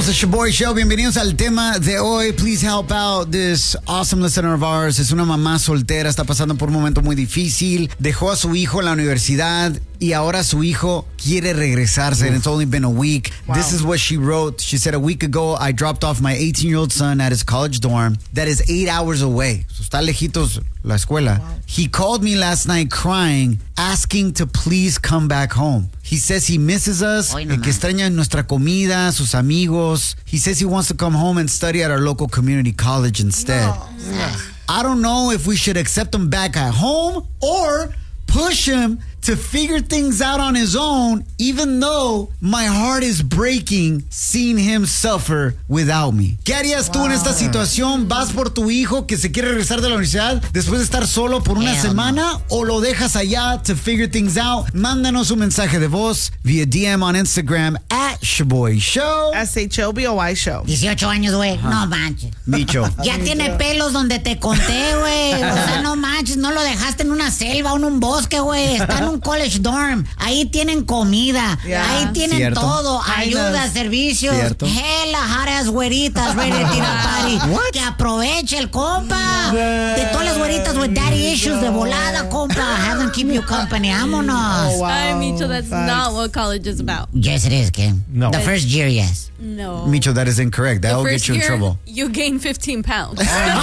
Somos el Shaboy Show. Bienvenidos al tema de hoy. Please help out this awesome listener of ours. Es una mamá soltera, está pasando por un momento muy difícil. Dejó a su hijo en la universidad y ahora su hijo quiere regresarse. And it's only been a week. Wow. This is what she wrote. She said, a week ago, I dropped off my 18-year-old son at his college dorm that is 8 hours away. So está lejitos la escuela. Wow. He called me last night crying, asking to please come back home. He says he misses us, que extraña nuestra comida, sus amigos. He says he wants to come home and study at our local community college instead. No. I don't know if we should accept him back at home or push him to figure things out on his own, even though my heart is breaking seeing him suffer without me. ¿Qué harías tú en esta situación? ¿Vas por tu hijo que se quiere regresar de la universidad después de estar solo por una semana o lo dejas allá to figure things out? Mándanos un mensaje de voz via DM on Instagram at Shaboy Show. SHOBOY Show. 18 años, güey. No manches. Micho. Ya tiene pelos donde te conté, güey. O sea, no manches, no lo dejaste en una selva o en un bosque, güey. Está en un college dorm. Ahí tienen comida. Ahí tienen todo. Ayuda, servicios. Hella hot ass güeritas ready to tirar party. Que aproveche el compa. De todas las güeritas with daddy issues de volada, compa. Have them keep you company. Vámonos. Oh, wow. Ay, Micho, that's not what college is about. Yes, it is, Kim. No. The first year, yes. No. Micho, that is incorrect. That will get you in trouble. You gain 15 pounds.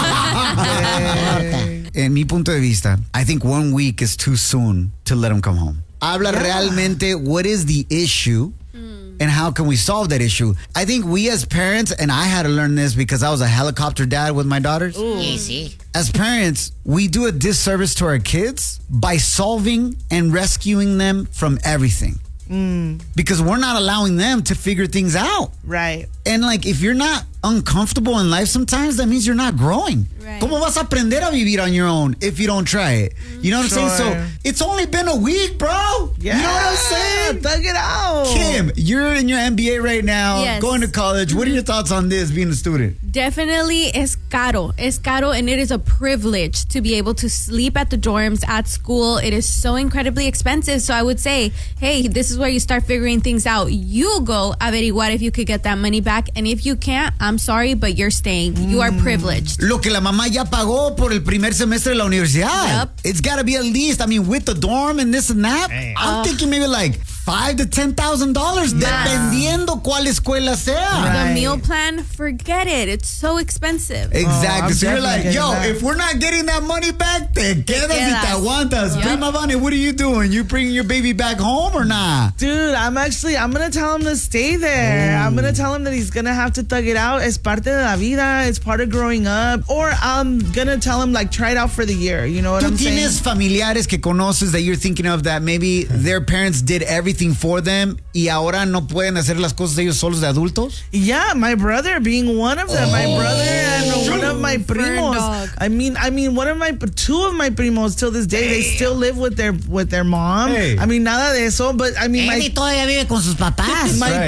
En mi punto de vista, I think 1 week is too soon to let him come home. Habla realmente what is the issue and how can we solve that issue. I think we as parents, and I had to learn this because I was a helicopter dad with my daughters. Easy. As parents, we do a disservice to our kids by solving and rescuing them from everything. Because we're not allowing them to figure things out. Right. And like, if you're not uncomfortable in life sometimes, that means you're not growing. Right. ¿Cómo vas a aprender a vivir on your own if you don't try it? You know what I'm saying? So it's only been a week, bro. Yeah. You know what I'm saying? Thug it out. Kim, you're in your MBA right now, Yes. going to college. What are your thoughts on this, being a student? Definitely es caro, and it is a privilege to be able to sleep at the dorms at school. It is so incredibly expensive. So I would say, hey, this is where you start figuring things out. You go averiguar if you could get that money back, and if you can't, I'm sorry, but you're staying. You are privileged. Lo que la mamá ya pagó por el primer semestre de la universidad. Yep. It's got to be at least, I mean, with the dorm and this and that, I'm thinking maybe like $5,000 to $10,000, dependiendo cuál escuela sea. Right. The meal plan, forget it. It's so expensive. Exactly. So you're like, yo, that. if we're not getting that money back, te quedas y te aguantas. Yep. Prima Vane, what are you doing? You bringing your baby back home or not? Dude, I'm going to tell him to stay there. I'm going to tell him that he's going to have to thug it out. Es parte de la vida. It's part of growing up. Or I'm going to tell him, like, try it out for the year. You know what I'm saying? ¿Tú tienes familiares que conoces that you're thinking of that maybe their parents did everything for them y ahora no pueden hacer las cosas ellos solos de adultos? Yeah, my brother being one of them. My brother and one of my primos. I mean, two of my primos till this day, they still live with their mom. Hey. I mean, nada de eso, but I mean, Eddie todavía vive con sus papás. my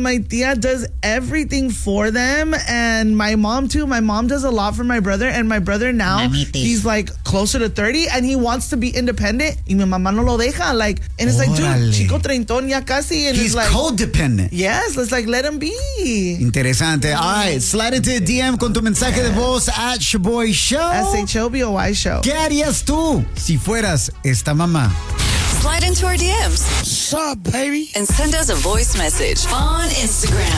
tia does everything for them, and my mom too. My mom does a lot for my brother, and my brother now, Mamitis. he's like closer to 30, and he wants to be independent. Y mi mamá no lo deja, like, and it's like, dude, chico treintón ya casi, and He's it's like, codependent. yes, let's like let him be. Interesante. All right, slide into the DM con tu mensaje de voz at Shaboy Show. SHOBOY Show. ¿Qué harías tú si fueras esta mamá? Slide into our DMs. What's up, baby? And send us a voice message on Instagram